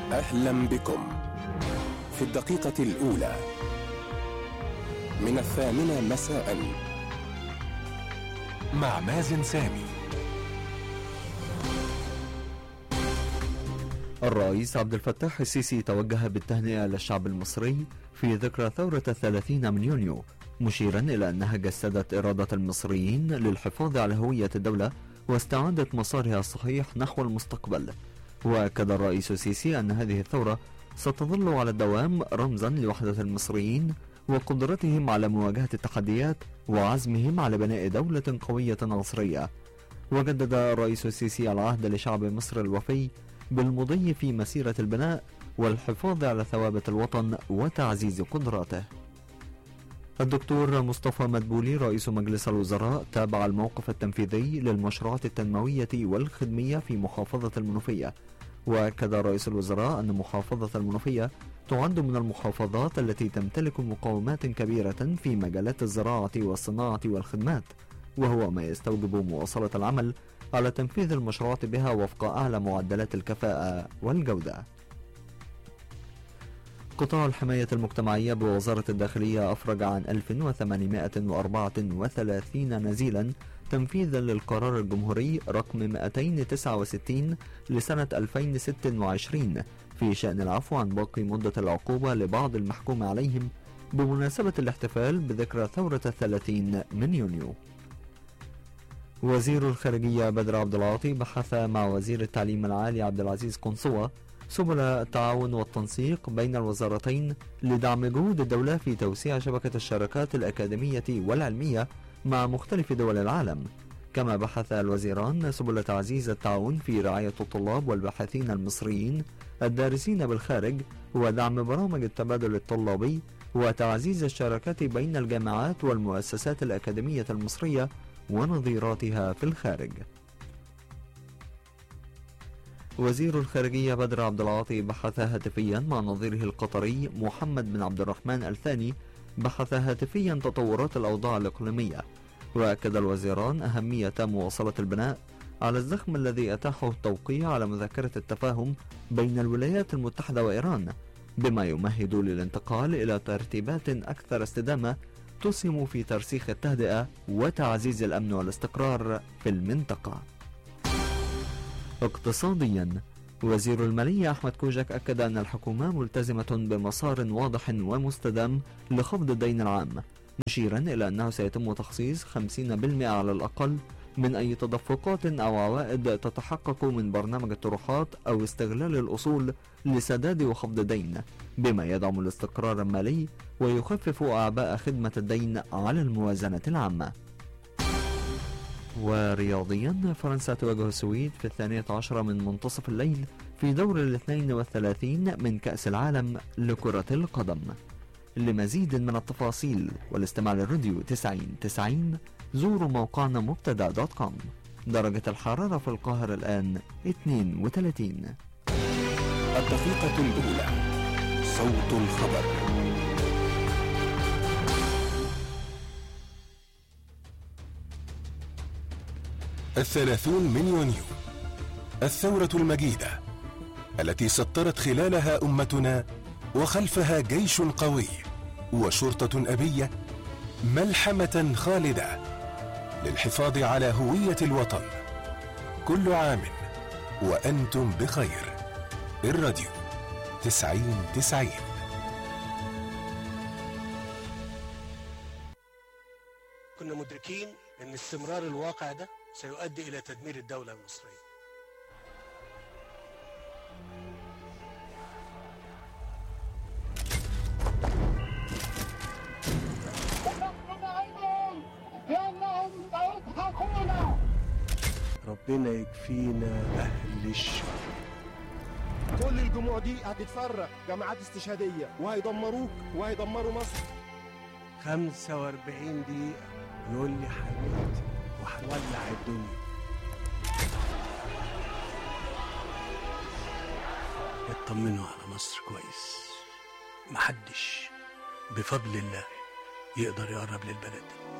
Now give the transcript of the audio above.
أهلا بكم في الدقيقة الأولى من 8 مساء مع مازن سامي. الرئيس عبد الفتاح السيسي توجه بالتهنئة للشعب المصري في ذكرى ثورة 30 من يونيو، مشيرا إلى أنها جسدت إرادة المصريين للحفاظ على هوية الدولة واستعادة مسارها الصحيح نحو المستقبل. وأكد الرئيس السيسي أن هذه الثورة ستظل على الدوام رمزا لوحدة المصريين وقدرتهم على مواجهة التحديات وعزمهم على بناء دولة قوية عصرية. وجدد الرئيس السيسي العهد لشعب مصر الوفي بالمضي في مسيرة البناء والحفاظ على ثوابت الوطن وتعزيز قدراته. الدكتور مصطفى مدبولي رئيس مجلس الوزراء تابع الموقف التنفيذي للمشروعات التنموية والخدمية في محافظة المنوفية. وأكد رئيس الوزراء أن محافظة المنوفية تعد من المحافظات التي تمتلك مقومات كبيرة في مجالات الزراعة والصناعة والخدمات، وهو ما يستوجب مواصلة العمل على تنفيذ المشروعات بها وفق أعلى معدلات الكفاءة والجودة. قطاع الحماية المجتمعية بوزارة الداخلية أفرج عن 1834 نزيلا تنفيذا للقرار الجمهوري رقم 269 لسنة 2026 في شأن العفو عن باقي مدة العقوبة لبعض المحكوم عليهم بمناسبة الاحتفال بذكرى ثورة 30 من يونيو. وزير الخارجية بدر عبد العاطي بحث مع وزير التعليم العالي عبد العزيز قنصوة سبل التعاون والتنسيق بين الوزارتين لدعم جهود الدولة في توسيع شبكة الشراكات الأكاديمية والعلمية مع مختلف دول العالم. كما بحث الوزيران سبل تعزيز التعاون في رعاية الطلاب والباحثين المصريين الدارسين بالخارج ودعم برامج التبادل الطلابي وتعزيز الشراكات بين الجامعات والمؤسسات الأكاديمية المصرية ونظيراتها في الخارج. وزير الخارجية بدر عبد العاطي بحث هاتفيا مع نظيره القطري محمد بن عبد الرحمن الثاني بحث هاتفيا تطورات الأوضاع الإقليمية. وأكد الوزيران أهمية مواصلة البناء على الزخم الذي أتاحه التوقيع على مذكرة التفاهم بين الولايات المتحدة وإيران، بما يمهد للانتقال إلى ترتيبات أكثر استدامة تسهم في ترسيخ التهدئة وتعزيز الأمن والاستقرار في المنطقة. اقتصاديا، وزير المالية أحمد كوجك أكد أن الحكومة ملتزمة بمسار واضح ومستدام لخفض الدين العام، مشيرا إلى أنه سيتم تخصيص 50% على الأقل من أي تدفقات أو عوائد تتحقق من برنامج الطروحات أو استغلال الأصول لسداد وخفض الدين، بما يدعم الاستقرار المالي ويخفف أعباء خدمة الدين على الموازنة العامة. ورياضيا، فرنسا تواجه السويد في 12 من منتصف الليل في دور 32 من كأس العالم لكرة القدم. لمزيد من التفاصيل والاستماع للراديو 90 زوروا موقعنا مبتدا.com. درجة الحرارة في القاهرة الآن 32. الدقيقة الأولى، صوت الخبر. الثلاثون من يونيو، الثورة المجيدة التي سطرت خلالها أمتنا وخلفها جيش قوي وشرطة أبية، ملحمة خالدة للحفاظ على هوية الوطن. كل عام وأنتم بخير. الراديو 90. كنا مدركين أن استمرار الواقع ده سيؤدي إلى تدمير الدولة المصرية. ربنا يكفينا أهل الشر. كل الجموع دي هتتفرق جماعات استشهادية وهيدمروك وهيدمروا مصر. 45 دقيقة يقول لي حبيبتي وهنولع الدنيا. اطمنوا على مصر كويس، محدش بفضل الله يقدر يقرب للبلد دي.